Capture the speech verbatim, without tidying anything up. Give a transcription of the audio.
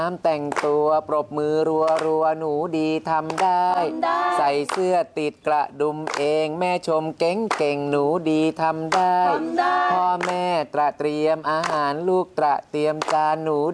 น้ำแต่งตัวปรบมือรัวรัวหนูดีทำได้ใส่เสื้อติดกระดุมเองแม่ชมเก่งเก่งหนูดีทำได้พ่อแม่ตระเตรียมอาหารลูกตระเตรียมจานหนู